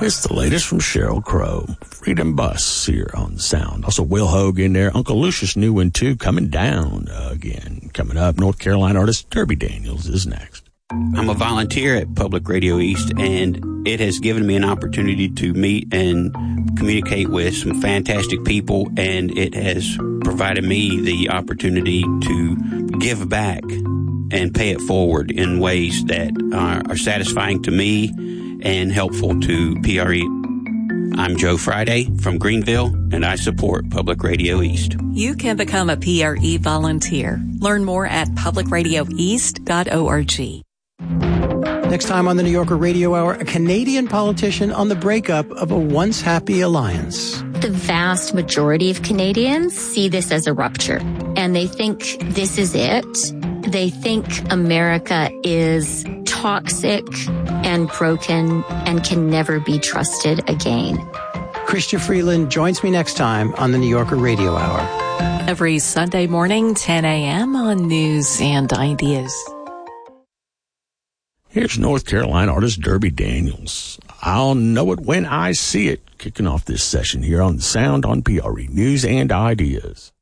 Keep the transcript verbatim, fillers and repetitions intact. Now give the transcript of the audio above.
It's the latest from Sheryl Crow. Freedom Bus here on Sound. Also, Will Hogue in there. Uncle Lucius, new one too, coming down uh, again. Coming up, North Carolina artist Derby Daniels is next. I'm a volunteer at Public Radio East, and it has given me an opportunity to meet and communicate with some fantastic people, and it has provided me the opportunity to give back and pay it forward in ways that are, are satisfying to me and helpful to P R E. I'm Joe Friday from Greenville, and I support Public Radio East. You can become a P R E volunteer. Learn more at public radio east dot org. Next time on the New Yorker Radio Hour, a Canadian politician on the breakup of a once happy alliance. The vast majority of Canadians see this as a rupture, and they think this is it. They think America is toxic and broken and can never be trusted again. Chrystia Freeland joins me next time on the New Yorker Radio Hour. Every Sunday morning, ten a.m. on News and Ideas. Here's North Carolina artist Derby Daniels. I'll know it when I see it. Kicking off this session here on the Sound on P R E News and Ideas.